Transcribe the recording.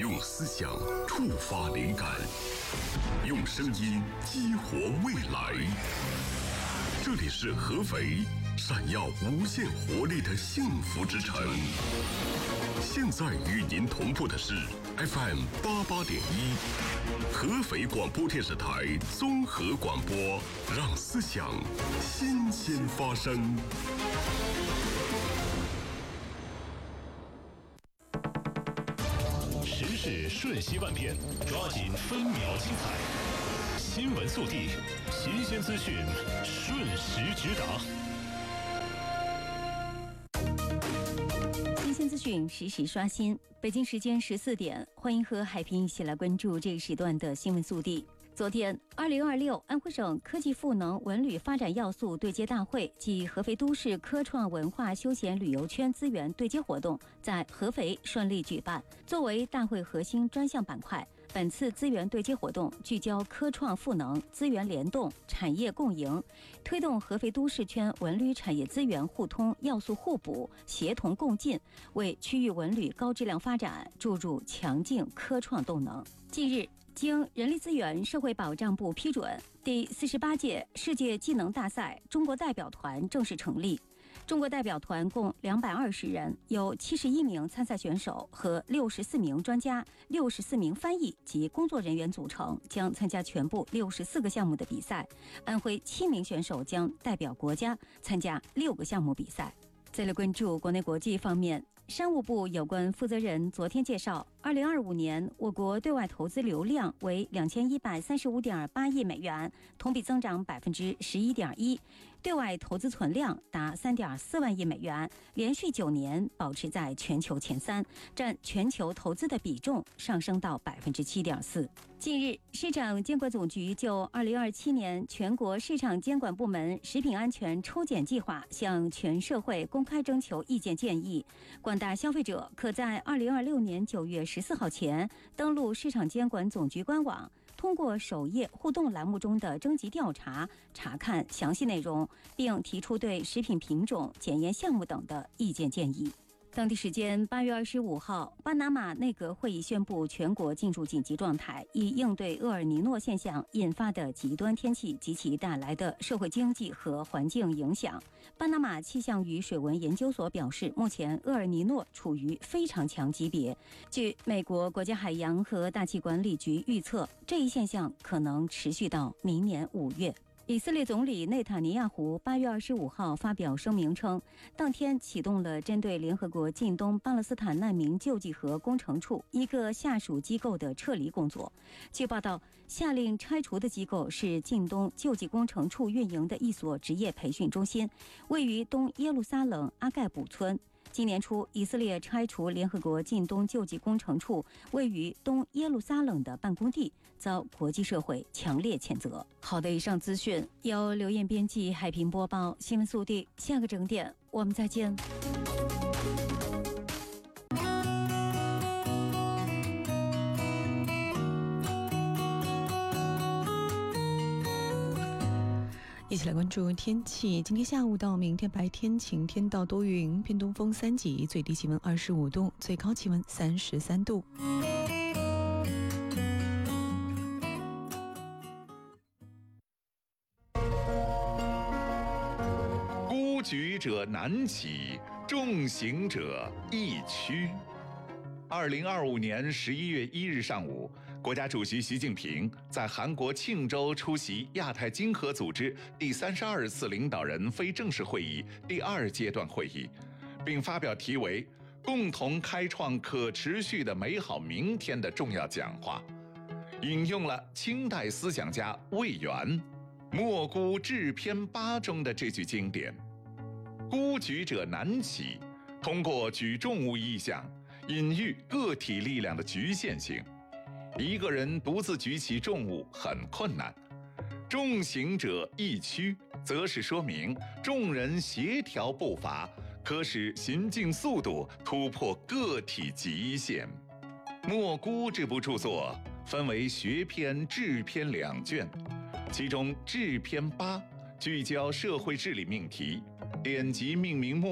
用思想触发灵感，用声音激活未来。这里是合肥，闪耀无限活力的幸福之城。现在与您同步的是 FM 88.1，合肥广播电视台综合广播，让思想新鲜发生。 时事瞬息万变，抓紧分秒精彩。新闻速递，新鲜资讯，瞬时直达。 新鲜资讯实时刷新。北京时间14点，欢迎和海平一起来关注这一时段的新闻速递。昨天，2026安徽省科技赋能文旅发展要素对接大会暨合肥都市科创文化休闲旅游圈资源对接活动在合肥顺利举办。作为大会核心专项板块，本次资源对接活动聚焦科创赋能、资源联动、产业共赢，推动合肥都市圈文旅产业资源互通、要素互补、协同共进，为区域文旅高质量发展注入强劲科创动能。近日，经人力资源社会保障部批准，第48届世界技能大赛中国代表团正式成立。中国代表团共220人，由71名参赛选手和64名专家、64名翻译及工作人员组成，将参加全部64个项目的比赛。安徽7名选手将代表国家参加6个项目比赛。再来关注国内国际方面。商务部有关负责人昨天介绍，2025年我国对外投资流量为2135.8亿美元，同比增长11.1%，对外投资存量达3.4万亿美元，连续9年保持在全球前3，占全球投资的比重上升到7.4%。近日，市场监管总局就2027年全国市场监管部门食品安全抽检计划向全社会公开征求意见建议。广大消费者可在2026年9月14号前登录市场监管总局官网，通过首页互动栏目中的征集调查查看详细内容，并提出对食品品种、检验项目等的意见建议。当地时间8月25号，巴拿马内阁会议宣布全国进入紧急状态，以应对厄尔尼诺现象引发的极端天气及其带来的社会经济和环境影响。巴拿马气象与水文研究所表示，目前厄尔尼诺处于非常强级别。据美国国家海洋和大气管理局预测，这一现象可能持续到明年5月。以色列总理内塔尼亚胡8月25号发表声明称，当天启动了针对联合国近东巴勒斯坦难民救济和工程处一个下属机构的撤离工作。据报道，下令拆除的机构是近东救济工程处运营的一所职业培训中心，位于东耶路撒冷阿盖卜村。今年初，以色列拆除联合国近东救济工程处位于东耶路撒冷的办公地，遭国际社会强烈谴责。好的，以上资讯由刘艳编辑，海平播报。新闻速递，下个整点我们再见。 一起来关注天气。今天下午到明天白天晴天到多云，偏东风3级，最低气温25度，最高气温33度。 孤举者难起，重行者易趋。2025年11月1日上午，国家主席习近平在韩国庆州出席亚太经合组织第32次领导人非正式会议第2阶段会议，并发表题为“共同开创可持续的美好明天”的重要讲话，引用了清代思想家魏源莫孤致篇8中的这句经典：“孤举者难起”，通过举重物意象隐喻个体力量的局限性，一个人独自举起重物很困难。重行者易趋，则是说明众人协调步伐，可使行进速度突破个体极限。莫孤这部著作分为学篇、志篇2卷，其中志篇8聚焦社会治理命题，典籍命名